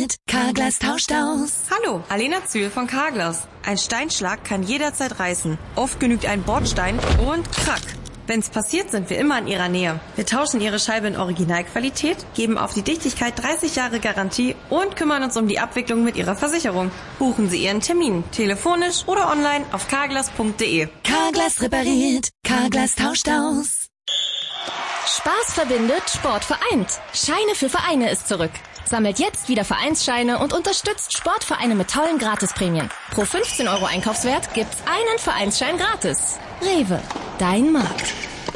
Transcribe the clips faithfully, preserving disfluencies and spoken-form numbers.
repariert, Carglass tauscht aus. Hallo, Alena Zühl von Carglass. Ein Steinschlag kann jederzeit reißen. Oft genügt ein Bordstein und krack. Wenn's passiert, sind wir immer in Ihrer Nähe. Wir tauschen Ihre Scheibe in Originalqualität, geben auf die Dichtigkeit dreißig Jahre Garantie und kümmern uns um die Abwicklung mit Ihrer Versicherung. Buchen Sie Ihren Termin, telefonisch oder online auf carglass punkt de. Carglass repariert, Carglass tauscht aus. Spaß verbindet, Sport vereint. Scheine für Vereine ist zurück. Sammelt jetzt wieder Vereinsscheine und unterstützt Sportvereine mit tollen Gratisprämien. Pro fünfzehn Euro Einkaufswert gibt's einen Vereinsschein gratis. Rewe, dein Markt.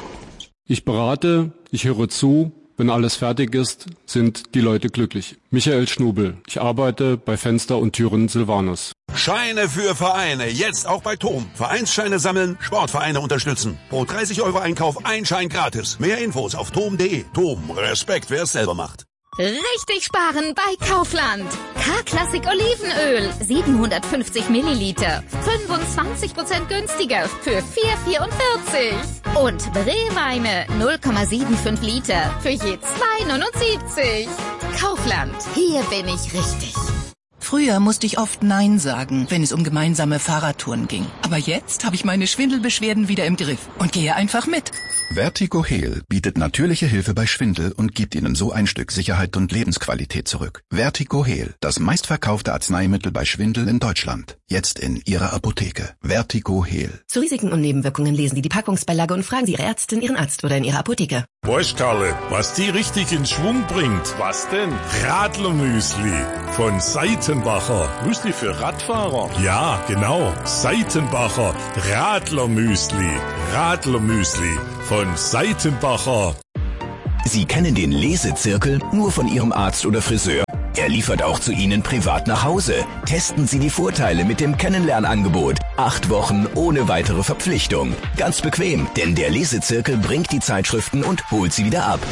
Ich berate, ich höre zu. Wenn alles fertig ist, sind die Leute glücklich. Michael Schnubel. Ich arbeite bei Fenster und Türen Silvanus. Scheine für Vereine. Jetzt auch bei T O M. Vereinsscheine sammeln, Sportvereine unterstützen. Pro dreißig Euro Einkauf ein Schein gratis. Mehr Infos auf tom punkt de. T O M. Respekt, wer es selber macht. Richtig sparen bei Kaufland. K-Klassik Olivenöl, siebenhundertfünfzig Milliliter, fünfundzwanzig Prozent günstiger für vier Euro vierundvierzig. Und Brewweine, null Komma fünfundsiebzig Liter für je zwei Euro neunundsiebzig. Kaufland, hier bin ich richtig. Früher musste ich oft Nein sagen, wenn es um gemeinsame Fahrradtouren ging. Aber jetzt habe ich meine Schwindelbeschwerden wieder im Griff und gehe einfach mit. Vertigo Heal bietet natürliche Hilfe bei Schwindel und gibt Ihnen so ein Stück Sicherheit und Lebensqualität zurück. Vertigo Heal, das meistverkaufte Arzneimittel bei Schwindel in Deutschland. Jetzt in Ihrer Apotheke. Vertigo Heal. Zu Risiken und Nebenwirkungen lesen Sie die Packungsbeilage und fragen Sie Ihre Ärztin, Ihren Arzt oder in Ihrer Apotheke. Weißt Karle, was die richtig in Schwung bringt? Was denn? Radlermüsli von Seitenbacher. Müsli für Radfahrer? Ja, genau. Seitenbacher Radlermüsli. Radlermüsli von Seitenbacher. Sie kennen den Lesezirkel nur von Ihrem Arzt oder Friseur. Er liefert auch zu Ihnen privat nach Hause. Testen Sie die Vorteile mit dem Kennenlernangebot. Acht Wochen ohne weitere Verpflichtung. Ganz bequem, denn der Lesezirkel bringt die Zeitschriften und holt sie wieder ab.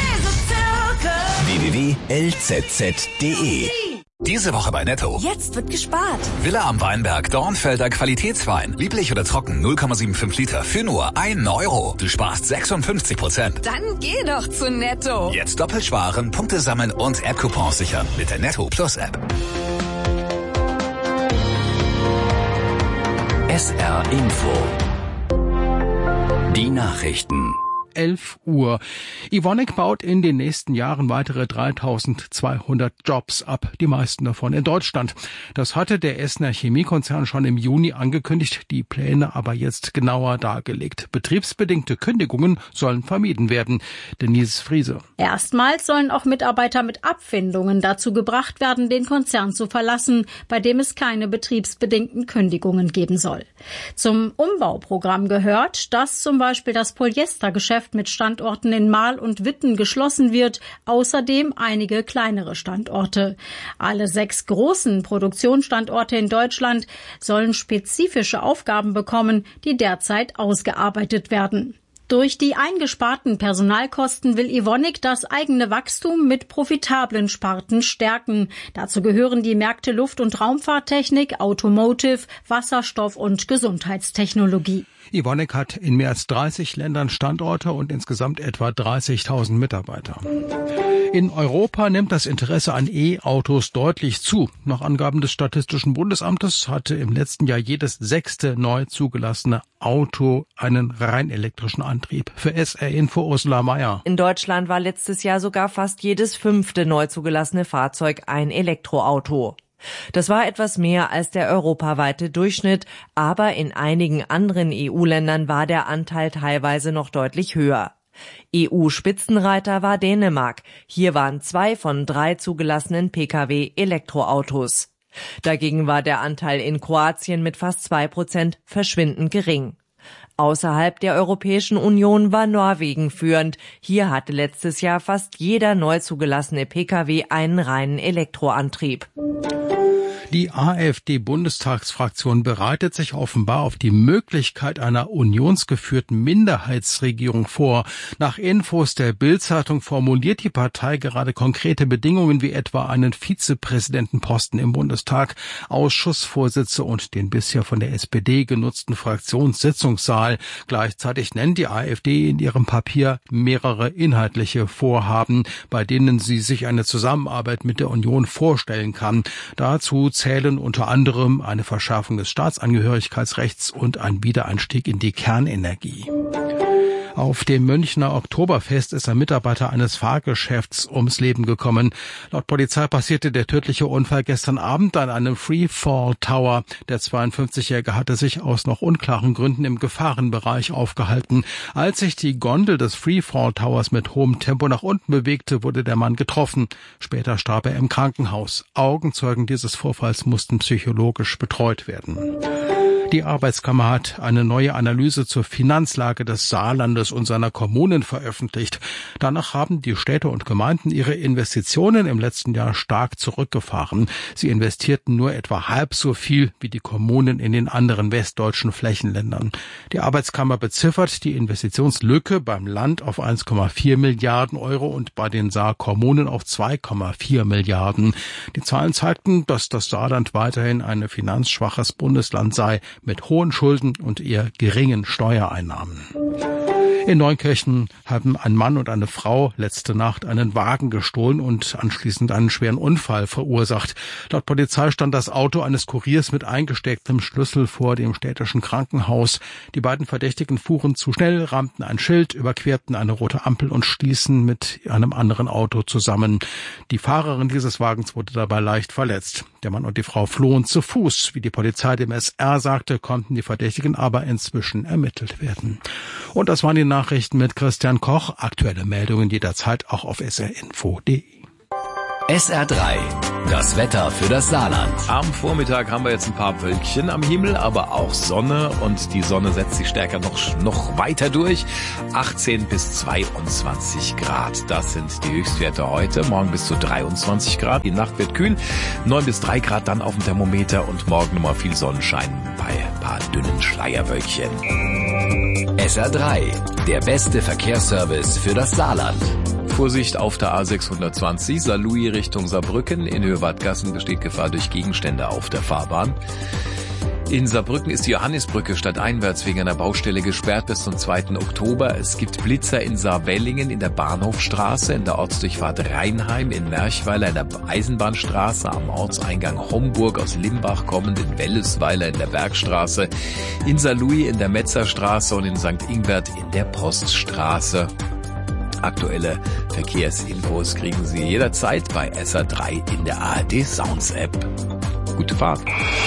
w w w punkt l z z punkt de. Diese Woche bei Netto. Jetzt wird gespart. Villa am Weinberg, Dornfelder Qualitätswein. Lieblich oder trocken, null Komma fünfundsiebzig Liter für nur ein Euro. Du sparst sechsundfünfzig Prozent. Dann geh doch zu Netto. Jetzt doppelt sparen, Punkte sammeln und App-Coupons sichern mit der Netto Plus App. S R Info. Die Nachrichten. elf Uhr. Evonik baut in den nächsten Jahren weitere dreitausendzweihundert Jobs ab, die meisten davon in Deutschland. Das hatte der Essener Chemiekonzern schon im Juni angekündigt, die Pläne aber jetzt genauer dargelegt. Betriebsbedingte Kündigungen sollen vermieden werden. Denise Friese. Erstmals sollen auch Mitarbeiter mit Abfindungen dazu gebracht werden, den Konzern zu verlassen, bei dem es keine betriebsbedingten Kündigungen geben soll. Zum Umbauprogramm gehört, dass zum Beispiel das Polyestergeschäft mit Standorten in Marl und Witten geschlossen wird, außerdem einige kleinere Standorte. Alle sechs großen Produktionsstandorte in Deutschland sollen spezifische Aufgaben bekommen, die derzeit ausgearbeitet werden. Durch die eingesparten Personalkosten will Evonik das eigene Wachstum mit profitablen Sparten stärken. Dazu gehören die Märkte Luft- und Raumfahrttechnik, Automotive, Wasserstoff und Gesundheitstechnologie. Evonik hat in mehr als dreißig Ländern Standorte und insgesamt etwa dreißigtausend Mitarbeiter. In Europa nimmt das Interesse an E-Autos deutlich zu. Nach Angaben des Statistischen Bundesamtes hatte im letzten Jahr jedes sechste neu zugelassene Auto einen rein elektrischen Antrieb. Für S R Info Ursula Meyer. In Deutschland war letztes Jahr sogar fast jedes fünfte neu zugelassene Fahrzeug ein Elektroauto. Das war etwas mehr als der europaweite Durchschnitt, aber in einigen anderen E U-Ländern war der Anteil teilweise noch deutlich höher. E U-Spitzenreiter war Dänemark. Hier waren zwei von drei zugelassenen Pkw Elektroautos. Dagegen war der Anteil in Kroatien mit fast zwei Prozent verschwindend gering. Außerhalb der Europäischen Union war Norwegen führend. Hier hatte letztes Jahr fast jeder neu zugelassene Pkw einen reinen Elektroantrieb. Die AfD-Bundestagsfraktion bereitet sich offenbar auf die Möglichkeit einer unionsgeführten Minderheitsregierung vor. Nach Infos der Bild-Zeitung formuliert die Partei gerade konkrete Bedingungen wie etwa einen Vizepräsidentenposten im Bundestag, Ausschussvorsitze und den bisher von der S P D genutzten Fraktionssitzungssaal. Gleichzeitig nennt die AfD in ihrem Papier mehrere inhaltliche Vorhaben, bei denen sie sich eine Zusammenarbeit mit der Union vorstellen kann. Dazu zählen unter anderem eine Verschärfung des Staatsangehörigkeitsrechts und ein Wiedereinstieg in die Kernenergie. Auf dem Münchner Oktoberfest ist ein Mitarbeiter eines Fahrgeschäfts ums Leben gekommen. Laut Polizei passierte der tödliche Unfall gestern Abend an einem Freefall Tower. Der zweiundfünfzigjährige hatte sich aus noch unklaren Gründen im Gefahrenbereich aufgehalten. Als sich die Gondel des Freefall Towers mit hohem Tempo nach unten bewegte, wurde der Mann getroffen. Später starb er im Krankenhaus. Augenzeugen dieses Vorfalls mussten psychologisch betreut werden. Die Arbeitskammer hat eine neue Analyse zur Finanzlage des Saarlandes und seiner Kommunen veröffentlicht. Danach haben die Städte und Gemeinden ihre Investitionen im letzten Jahr stark zurückgefahren. Sie investierten nur etwa halb so viel wie die Kommunen in den anderen westdeutschen Flächenländern. Die Arbeitskammer beziffert die Investitionslücke beim Land auf eins Komma vier Milliarden Euro und bei den Saarkommunen auf zwei Komma vier Milliarden. Die Zahlen zeigten, dass das Saarland weiterhin ein finanzschwaches Bundesland sei, mit hohen Schulden und eher geringen Steuereinnahmen. In Neunkirchen haben ein Mann und eine Frau letzte Nacht einen Wagen gestohlen und anschließend einen schweren Unfall verursacht. Laut Polizei stand das Auto eines Kuriers mit eingestecktem Schlüssel vor dem städtischen Krankenhaus. Die beiden Verdächtigen fuhren zu schnell, rammten ein Schild, überquerten eine rote Ampel und stießen mit einem anderen Auto zusammen. Die Fahrerin dieses Wagens wurde dabei leicht verletzt. Der Mann und die Frau flohen zu Fuß. Wie die Polizei dem S R sagte, konnten die Verdächtigen aber inzwischen ermittelt werden. Und das waren die Nachrichten mit Christian Koch. Aktuelle Meldungen jederzeit auch auf s r info punkt d e. S R drei, das Wetter für das Saarland. Am Vormittag haben wir jetzt ein paar Wölkchen am Himmel, aber auch Sonne und die Sonne setzt sich stärker noch, noch weiter durch. achtzehn bis zweiundzwanzig Grad, das sind die Höchstwerte heute. Morgen bis zu dreiundzwanzig Grad, die Nacht wird kühl. neun bis drei Grad dann auf dem Thermometer und morgen nochmal viel Sonnenschein bei ein paar dünnen Schleierwölkchen. S R drei, der beste Verkehrsservice für das Saarland. Vorsicht auf der A sechshundertzwanzig, Saarlouis Richtung Saarbrücken. In Höhe-Wadgassen besteht Gefahr durch Gegenstände auf der Fahrbahn. In Saarbrücken ist die Johannisbrücke stadteinwärts wegen einer Baustelle gesperrt bis zum zweiten Oktober. Es gibt Blitzer in Saarwellingen in der Bahnhofstraße, in der Ortsdurchfahrt Rheinheim, in Merchweiler in der Eisenbahnstraße, am Ortseingang Homburg aus Limbach kommend, in Wellesweiler in der Bergstraße, in Saarlouis in der Metzerstraße und in Sankt Ingbert in der Poststraße. Aktuelle Verkehrsinfos kriegen Sie jederzeit bei S R drei in der A R D Sounds App. Gute Fahrt.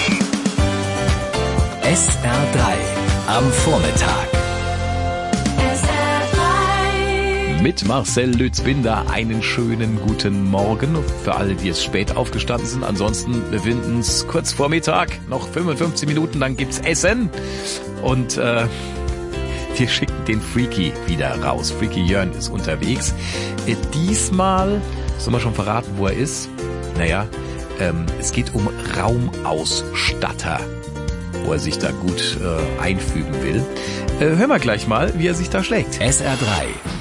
S R drei am Vormittag. S R drei. Mit Marcel Lützbinder einen schönen guten Morgen für alle, die jetzt spät aufgestanden sind. Ansonsten befinden wir uns kurz vor Mittag, noch fünfundfünfzig Minuten, dann gibt's Essen und äh, wir schicken den Freaky wieder raus. Freaky Jörn ist unterwegs. Äh, diesmal, sollen wir schon verraten, wo er ist? Naja, ähm, es geht um Raumausstatter, wo er sich da gut äh, einfügen will. Äh, hören wir gleich mal, wie er sich da schlägt. S R drei